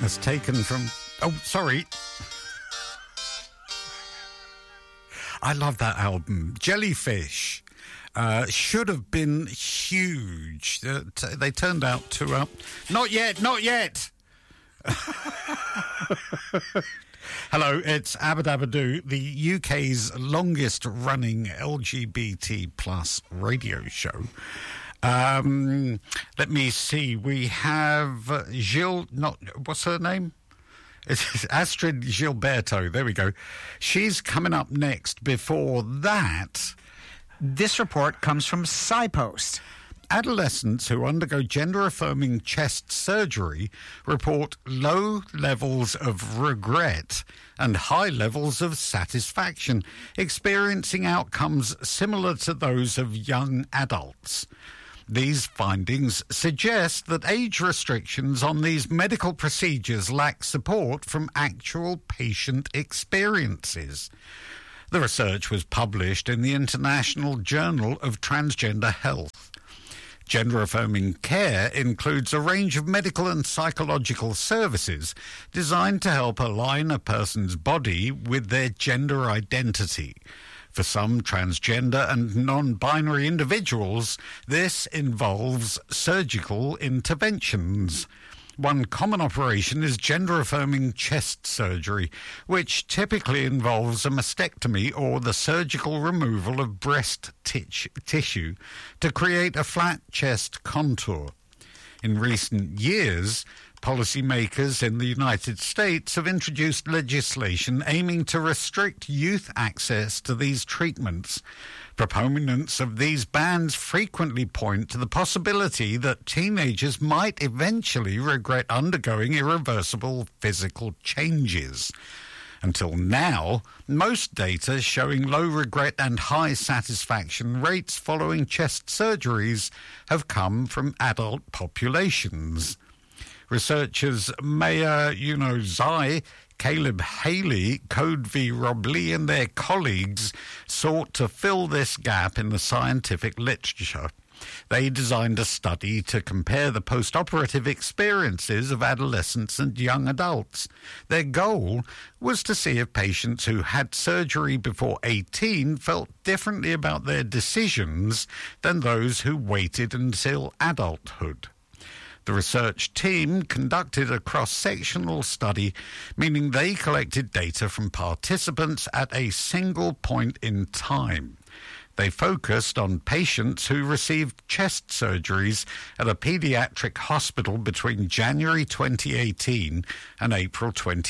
That's taken from... Oh, sorry. I love that album. Jellyfish. Should have been huge. They turned out to... Not yet, not yet! Hello, it's Abadabadoo, the UK's longest-running LGBT plus radio show. Let me see. We have Gilles... What's her name? It's Astrid Gilberto. There we go. She's coming up next. Before that... This report comes from SciPost. Adolescents who undergo gender-affirming chest surgery report low levels of regret and high levels of satisfaction, experiencing outcomes similar to those of young adults. These findings suggest that age restrictions on these medical procedures lack support from actual patient experiences. The research was published in the International Journal of Transgender Health. Gender-affirming care includes a range of medical and psychological services designed to help align a person's body with their gender identity. For some transgender and non-binary individuals, this involves surgical interventions. One common operation is gender-affirming chest surgery, which typically involves a mastectomy or the surgical removal of breast tissue to create a flat chest contour. In recent years, policymakers in the United States have introduced legislation aiming to restrict youth access to these treatments. Proponents of these bans frequently point to the possibility that teenagers might eventually regret undergoing irreversible physical changes. Until now, most data showing low regret and high satisfaction rates following chest surgeries have come from adult populations. Researchers Maya Younouzi, Caleb Haley, Code V. Robley and their colleagues sought to fill this gap in the scientific literature. They designed a study to compare the post-operative experiences of adolescents and young adults. Their goal was to see if patients who had surgery before 18 felt differently about their decisions than those who waited until adulthood. The research team conducted a cross-sectional study, meaning they collected data from participants at a single point in time. They focused on patients who received chest surgeries at a pediatric hospital between January 2018 and April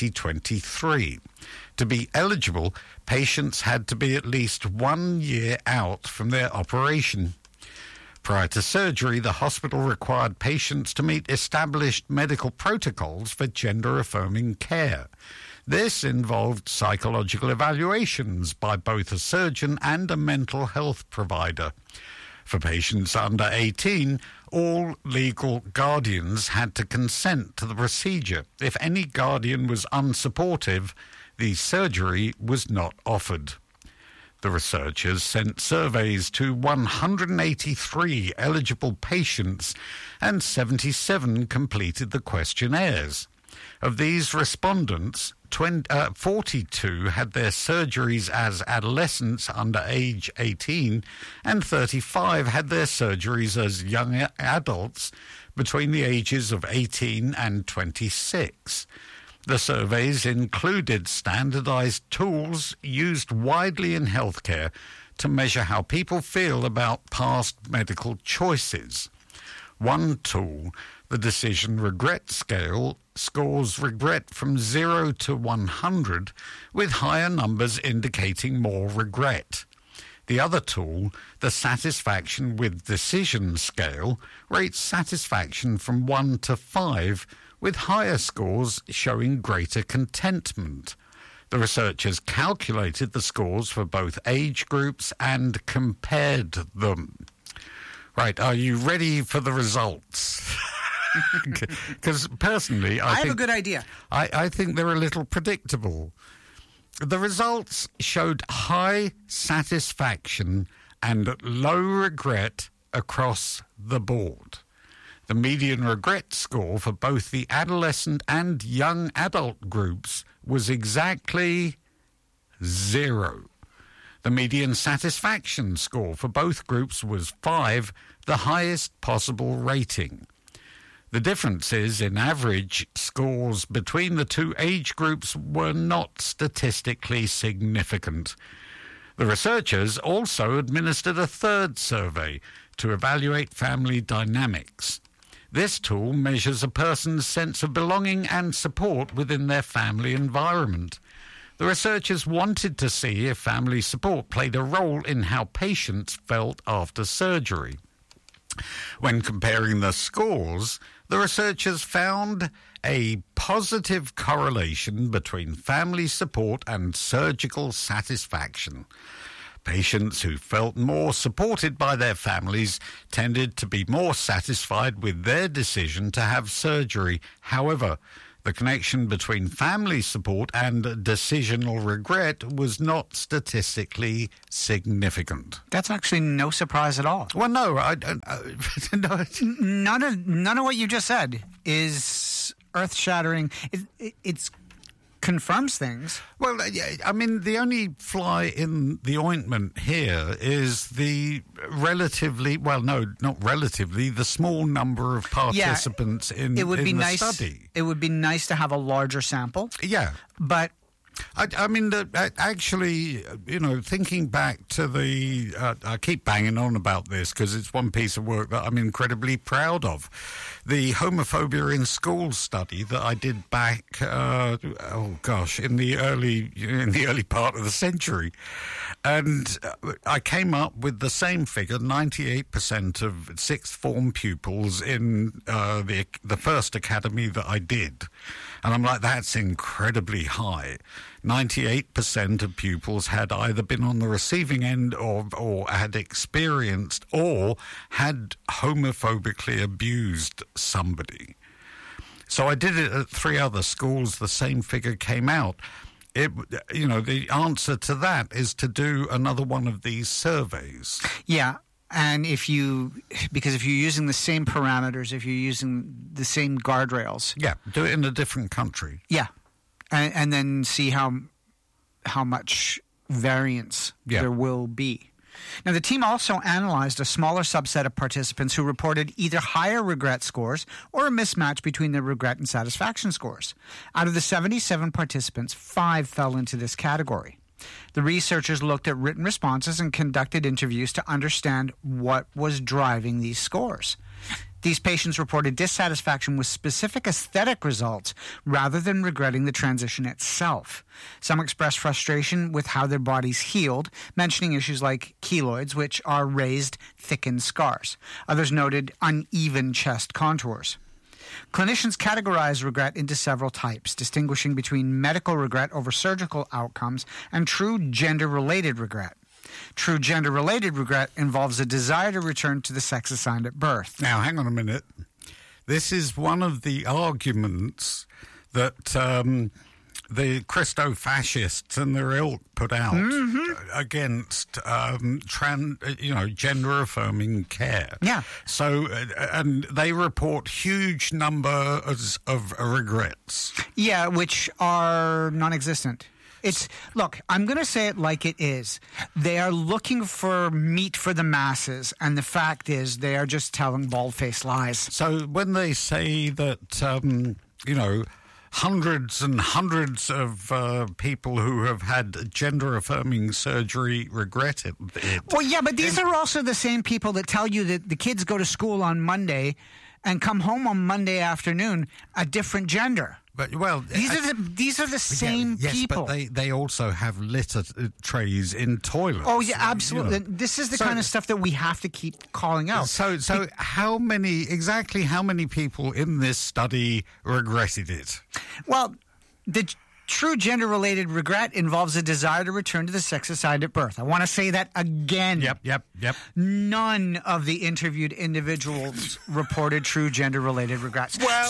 2023. To be eligible, patients had to be at least 1 year out from their operation. Prior to surgery, the hospital required patients to meet established medical protocols for gender-affirming care. This involved psychological evaluations by both a surgeon and a mental health provider. For patients under 18, all legal guardians had to consent to the procedure. If any guardian was unsupportive, the surgery was not offered. The researchers sent surveys to 183 eligible patients and 77 completed the questionnaires. Of these respondents, 42 had their surgeries as adolescents under age 18 and 35 had their surgeries as young adults between the ages of 18 and 26. The surveys included standardized tools used widely in healthcare to measure how people feel about past medical choices. One tool, the Decision Regret Scale, scores regret from 0 to 100, with higher numbers indicating more regret. The other tool, the Satisfaction with Decision Scale, rates satisfaction from 1 to 5, with higher scores showing greater contentment. The researchers calculated the scores for both age groups and compared them. Right, are you ready for the results? Because personally, I have a good idea. I think they're a little predictable. The results showed high satisfaction and low regret across the board. The median regret score for both the adolescent and young adult groups was exactly 0. The median satisfaction score for both groups was 5, the highest possible rating. The differences in average scores between the two age groups were not statistically significant. The researchers also administered a third survey to evaluate family dynamics. This tool measures a person's sense of belonging and support within their family environment. The researchers wanted to see if family support played a role in how patients felt after surgery. When comparing the scores, the researchers found a positive correlation between family support and surgical satisfaction. Patients who felt more supported by their families tended to be more satisfied with their decision to have surgery. However, the connection between family support and decisional regret was not statistically significant. That's actually no surprise at all. Well, no, no. None of what you just said is earth-shattering. It confirms things. Well, I mean, the only fly in the ointment here is the the small number of participants in the study. It would be nice to have a larger sample. Yeah. But I mean, actually, thinking back to I keep banging on about this because it's one piece of work that I'm incredibly proud of. The homophobia in schools study that I did back, in the early part of the century, and I came up with the same figure: 98% of sixth form pupils in the first academy that I did, and I'm like, that's incredibly high. 98% of pupils had either been on the receiving end or had experienced or had homophobically abused somebody. So I did it at 3 other schools. The same figure came out. The answer to that is to do another one of these surveys. Yeah. And because if you're using the same parameters, if you're using the same guardrails. Yeah, do it in a different country. Yeah. And then see how much variance there will be. Now, the team also analyzed a smaller subset of participants who reported either higher regret scores or a mismatch between their regret and satisfaction scores. Out of the 77 participants, 5 fell into this category. The researchers looked at written responses and conducted interviews to understand what was driving these scores. These patients reported dissatisfaction with specific aesthetic results rather than regretting the transition itself. Some expressed frustration with how their bodies healed, mentioning issues like keloids, which are raised, thickened scars. Others noted uneven chest contours. Clinicians categorize regret into several types, distinguishing between medical regret over surgical outcomes and true gender-related regret. True gender-related regret involves a desire to return to the sex assigned at birth. Now, hang on a minute. This is one of the arguments that the Christo-fascists and their ilk put out against gender-affirming care. Yeah. So, and they report huge numbers of regrets. Yeah, which are non-existent. Look, I'm going to say it like it is. They are looking for meat for the masses, and the fact is they are just telling bald-faced lies. So when they say that, hundreds and hundreds of people who have had gender-affirming surgery regret it. Well, yeah, but these are also the same people that tell you that the kids go to school on Monday and come home on Monday afternoon a different gender. But these are the same people. But they also have litter trays in toilets. Oh yeah, absolutely. This is the kind of stuff that we have to keep calling out. So how many people in this study regretted it? Well, the true gender-related regret involves a desire to return to the sex assigned at birth. I want to say that again. Yep. None of the interviewed individuals reported true gender-related regrets. Well.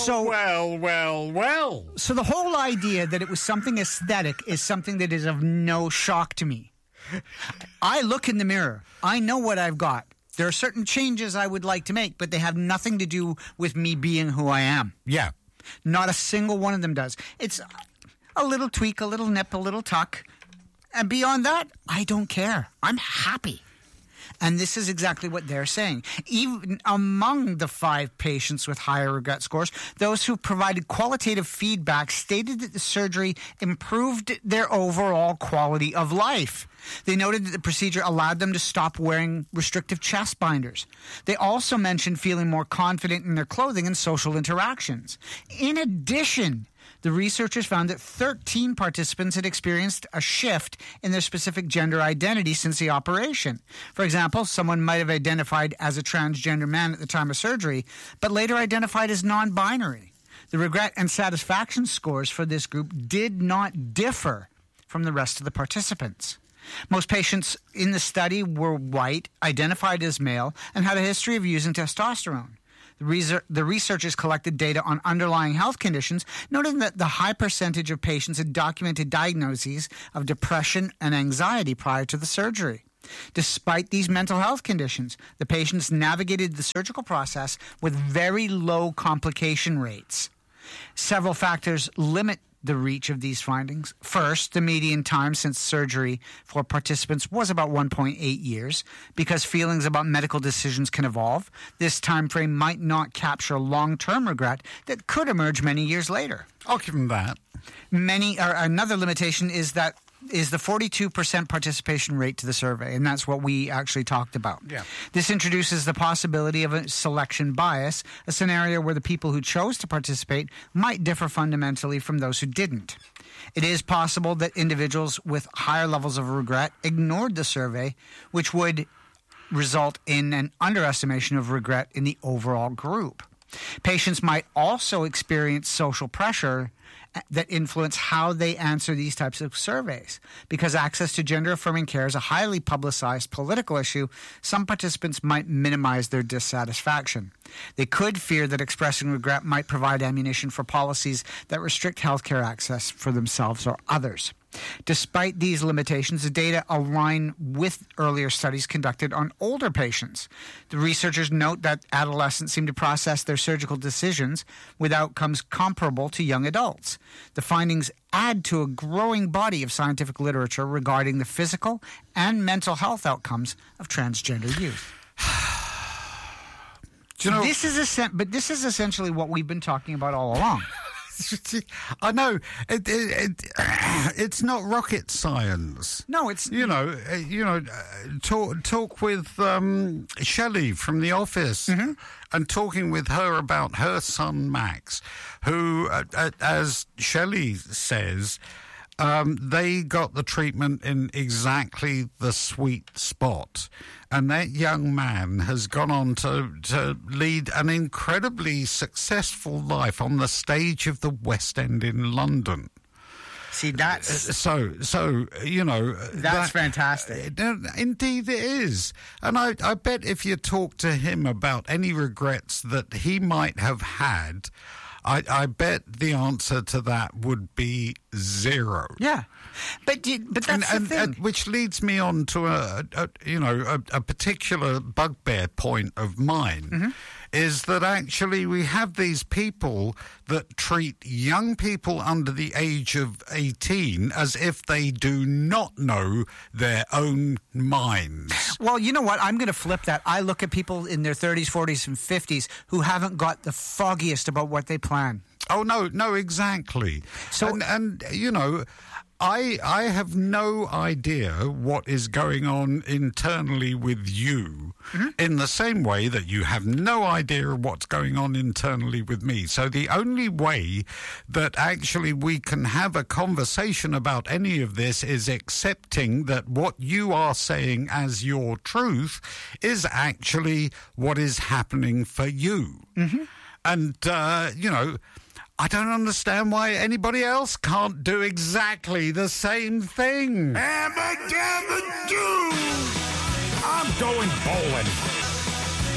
So the whole idea that it was something aesthetic is something that is of no shock to me. I look in the mirror. I know what I've got. There are certain changes I would like to make, but they have nothing to do with me being who I am. Yeah. Not a single one of them does. It's a little tweak, a little nip, a little tuck. And beyond that, I don't care. I'm happy. And this is exactly what they're saying. Even among the 5 patients with higher regret scores, those who provided qualitative feedback stated that the surgery improved their overall quality of life. They noted that the procedure allowed them to stop wearing restrictive chest binders. They also mentioned feeling more confident in their clothing and social interactions. In addition, the researchers found that 13 participants had experienced a shift in their specific gender identity since the operation. For example, someone might have identified as a transgender man at the time of surgery, but later identified as non-binary. The regret and satisfaction scores for this group did not differ from the rest of the participants. Most patients in the study were white, identified as male, and had a history of using testosterone. The researchers collected data on underlying health conditions, noting that the high percentage of patients had documented diagnoses of depression and anxiety prior to the surgery. Despite these mental health conditions, the patients navigated the surgical process with very low complication rates. Several factors limit the reach of these findings. First, the median time since surgery for participants was about 1.8 years. Because feelings about medical decisions can evolve, this time frame might not capture long-term regret that could emerge many years later. I'll give them that. Another limitation is the 42% participation rate to the survey, and that's what we actually talked about. Yeah. This introduces the possibility of a selection bias, a scenario where the people who chose to participate might differ fundamentally from those who didn't. It is possible that individuals with higher levels of regret ignored the survey, which would result in an underestimation of regret in the overall group. Patients might also experience social pressure that influence how they answer these types of surveys. Because access to gender-affirming care is a highly publicized political issue, some participants might minimize their dissatisfaction. They could fear that expressing regret might provide ammunition for policies that restrict healthcare access for themselves or others. Despite these limitations, the data align with earlier studies conducted on older patients. The researchers note that adolescents seem to process their surgical decisions with outcomes comparable to young adults. The findings add to a growing body of scientific literature regarding the physical and mental health outcomes of transgender youth. Do you know, this is essentially what we've been talking about all along. I know it's not rocket science. No, it's talk with Shelley from The Office, and talking with her about her son Max, who, as Shelley says, they got the treatment in exactly the sweet spot. And that young man has gone on to lead an incredibly successful life on the stage of the West End in London. See, that's... So you know... That's fantastic. Indeed it is. And I bet if you talk to him about any regrets that he might have had, I bet the answer to that would be zero. Yeah. But that's the thing. Which leads me on to a particular bugbear point of mine, is that actually we have these people that treat young people under the age of 18 as if they do not know their own minds. Well, you know what? I'm going to flip that. I look at people in their 30s, 40s, and 50s who haven't got the foggiest about what they plan. Oh, no, exactly. So, and you know... I have no idea what is going on internally with you, in the same way that you have no idea what's going on internally with me. So the only way that actually we can have a conversation about any of this is accepting that what you are saying as your truth is actually what is happening for you. And, I don't understand why anybody else can't do exactly the same thing. Abba dabba doo! I'm going bowling.